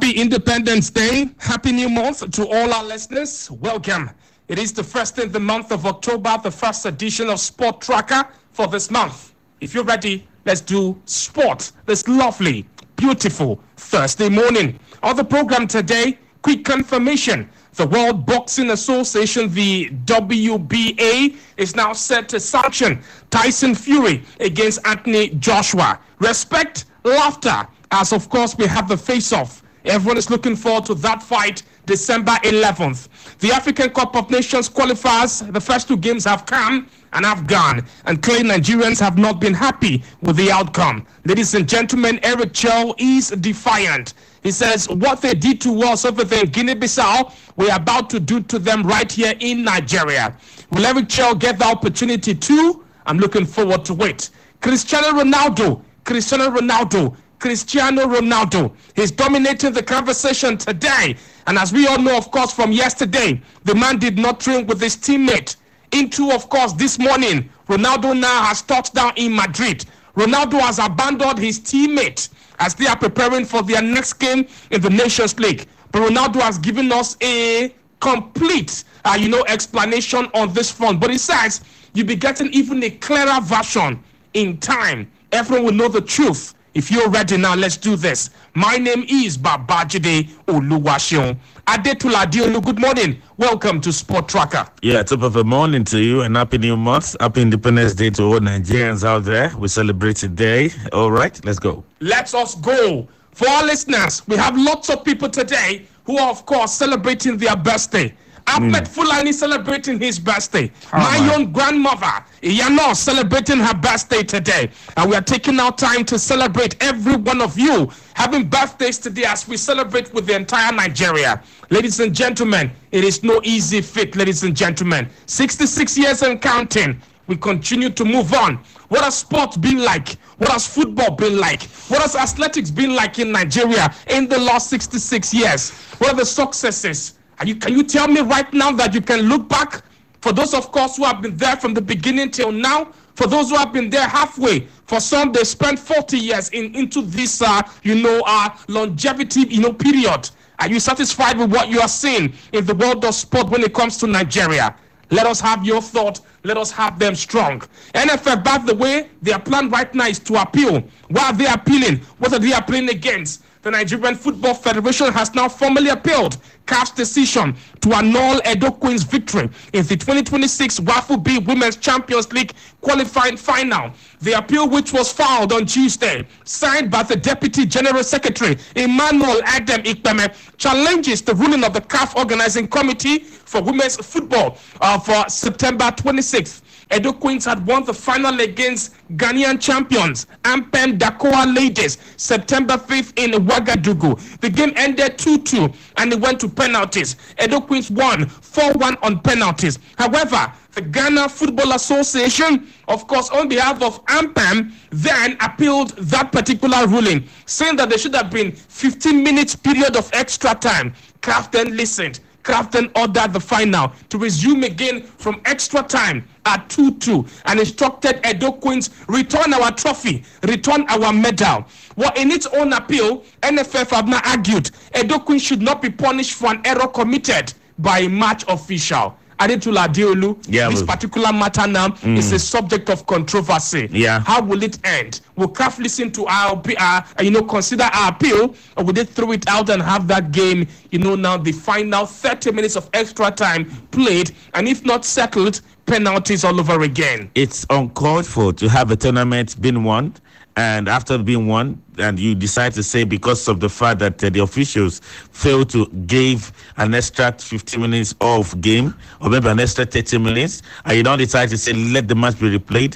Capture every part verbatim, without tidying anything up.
Happy Independence Day. Happy New Month to all our listeners. Welcome. It is the first in the month of October, the first edition of Sport Tracker for this month. If you're ready, let's do sport this lovely, beautiful Thursday morning. On the program today, quick confirmation. The World Boxing Association, the W B A, is now set to sanction Tyson Fury against Anthony Joshua. Respect, laughter, as of course we have the face-off. Everyone is looking forward to that fight December eleventh. The African Cup of Nations qualifiers, the first two games have come and have gone, and clearly Nigerians have not been happy with the outcome. Ladies and gentlemen, Eric Chell is defiant. He says, what they did to us over there in Guinea-Bissau, we're about to do to them right here in Nigeria. Will Eric Chell get the opportunity too? I'm looking forward to it. Cristiano Ronaldo, Cristiano Ronaldo, Cristiano Ronaldo is dominating the conversation today. And as we all know, of course, from yesterday, the man did not train with his teammate. Into, of course, this morning, Ronaldo now has touched down in Madrid. Ronaldo has abandoned his teammate as they are preparing for their next game in the Nations League. But Ronaldo has given us a complete, uh, you know, explanation on this front. But he says you'll be getting even a clearer version in time. Everyone will know the truth. If you're ready now, let's do this. My name is Babajide Oluwaseun. Adetula Diolu, good morning. Welcome to Sport Tracker. Yeah, top of the morning to you and happy new month. Happy Independence Day to all Nigerians out there. We celebrate today. All right, let's go. Let us go. For our listeners, we have lots of people today who are, of course, celebrating their birthday. Ahmed mm. Fulani celebrating his birthday. Oh, my man. Own grandmother, Iyano, celebrating her birthday today. And we are taking our time to celebrate every one of you having birthdays today as we celebrate with the entire Nigeria. Ladies and gentlemen, it is no easy feat, ladies and gentlemen. sixty-six years and counting. We continue to move on. What has sports been like? What has football been like? What has athletics been like in Nigeria in the last sixty-six years? What are the successes? Are you, can you tell me right now that you can look back? For those, of course, who have been there from the beginning till now, for those who have been there halfway, for some, they spent forty years in into this, uh, you know, uh, longevity, you know, period. Are you satisfied with what you are seeing in the world of sport when it comes to Nigeria? Let us have your thought. Let us have them strong. N F F, by the way, their plan right now is to appeal. Why are they appealing? What are they appealing against? The Nigerian Football Federation has now formally appealed C A F's decision to annul Edo Queen's victory in the twenty twenty-six WAFU B Women's Champions League qualifying final. The appeal, which was filed on Tuesday, signed by the Deputy General Secretary Emmanuel Adam Ikpeme, challenges the ruling of the C A F Organizing Committee for Women's Football uh, for September twenty-sixth. Edo Queens had won the final against Ghanaian champions Ampem Dakoa Ladies September fifth in Ouagadougou. The game ended two two and it went to penalties. Edo Queens won four one on penalties. However, the Ghana Football Association, of course, on behalf of Ampem, then appealed that particular ruling, saying that there should have been fifteen minutes period of extra time. C A F then listened. C A F then ordered the final to resume again from extra time at two two and instructed Edo Queens return our trophy, return our medal. Well, in its own appeal, N F F have now argued Edo Queens should not be punished for an error committed by a match official. Adetula Diolu, yeah, this particular matter now mm. is a subject of controversy. Yeah. How will it end? Will C A F listen to our, uh, you know, consider our appeal, or will they throw it out and have that game, you know, now the final thirty minutes of extra time played, and if not settled, penalties all over again? It's uncalled for to have a tournament being won, and after being won, and you decide to say because of the fact that uh, the officials failed to give an extra fifteen minutes of game, or maybe an extra thirty minutes, and you don't decide to say let the match be replayed.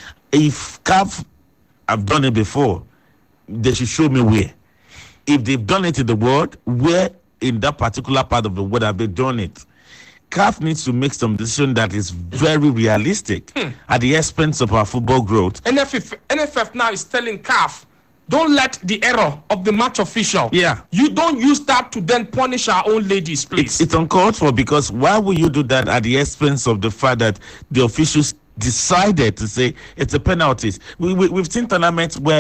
If C A F have done it before, they should show me where. If they've done it in the world, where in that particular part of the world have they done it? C A F needs to make some decision that is very realistic hmm. at the expense of our football growth. N F F, N F F now is telling C A F, don't let the error of the match official. Yeah. You don't use that to then punish our own ladies, please. It's, it's uncalled for, because why would you do that at the expense of the fact that the officials decided to say it's a penalty? We, we, we've seen tournaments where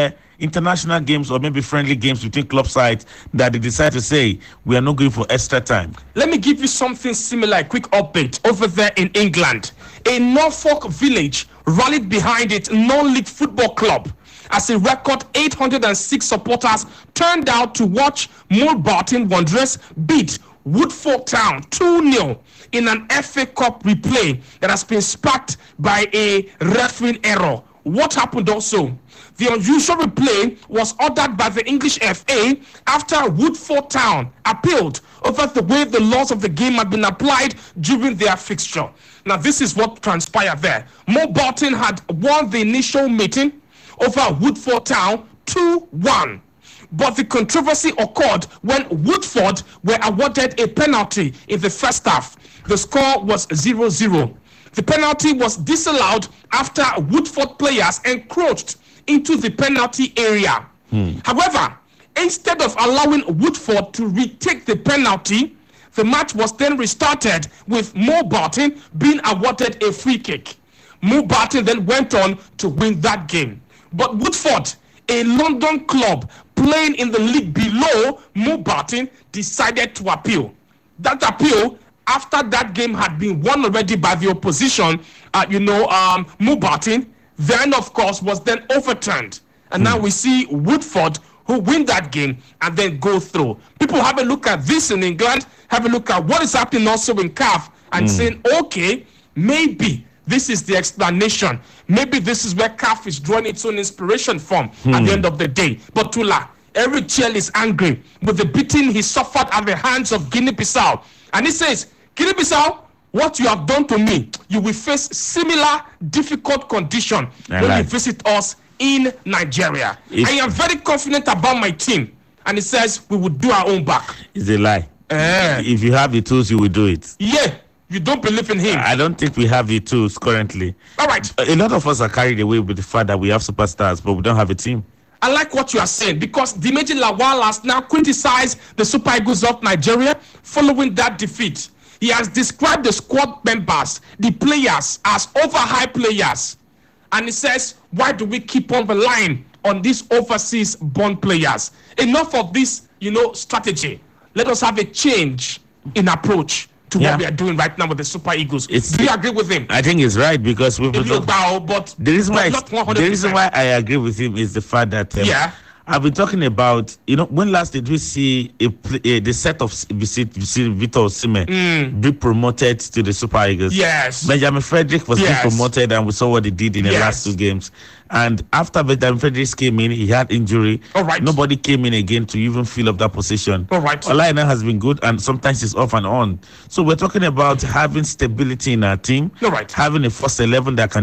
international games or maybe friendly games between club sides that they decide to say we are not going for extra time. Let me give you something similar, a quick update over there in England. A Norfolk village rallied behind its non-league football club as a record eight hundred six supporters turned out to watch Moolbarton Wanderers beat Woodford Town two nil in an F A Cup replay that has been sparked by a refereeing error. What happened also? The unusual replay was ordered by the English F A after Woodford Town appealed over the way the laws of the game had been applied during their fixture. Now, this is what transpired there. Moolbarton had won the initial meeting over Woodford Town two one. But the controversy occurred when Woodford were awarded a penalty in the first half. The score was zero zero. The penalty was disallowed after Woodford players encroached into the penalty area. Hmm. However, instead of allowing Woodford to retake the penalty, the match was then restarted with Moolbarton being awarded a free kick. Moolbarton then went on to win that game. But Woodford, a London club playing in the league below Moolbarton, decided to appeal. That appeal, after that game had been won already by the opposition, uh, you know, um, Moolbarton, then of course was then overturned. And now we see Woodford who win that game and then go through. People have a look at this in England, have a look at what is happening also in C A F and mm. saying, okay, maybe this is the explanation. Maybe this is where C A F is drawing its own inspiration from hmm. at the end of the day. But Tula, Eric Chell is angry with the beating he suffered at the hands of Guinea-Bissau. And he says, Guinea-Bissau, what you have done to me, you will face similar difficult condition I when like. you visit us in Nigeria. It's, I am very confident about my team. And he says, we will do our own back. It's a lie. Uh, if you have the tools, you will do it. Yeah. You don't believe in him. I don't think we have the tools currently. All right. A lot of us are carried away with the fact that we have superstars, but we don't have a team. I like what you are saying because Dimeji Lawal has now criticized the Super Eagles of Nigeria following that defeat. He has described the squad members, the players, as overhyped players. And he says, why do we keep on relying on these overseas born players? Enough of this, you know, strategy. Let us have a change in approach to yeah. what we are doing right now with the Super Eagles. It's, Do you agree with him? I think it's right because we've bow, but the reason why the reason why I agree with him is the fact that um, yeah. I've been talking about, you know, when last did we see a, a the set of Vitor Osimhen mm. be promoted to the Super Eagles? Yes. Benjamin Frederick was yes. being promoted, and we saw what he did in the yes. last two games. And after Benjamin Frederick came in, he had injury. All right. Nobody came in again to even fill up that position. All right. Olaina has been good, and sometimes it's off and on. So we're talking about having stability in our team. All right. Having a first eleven that can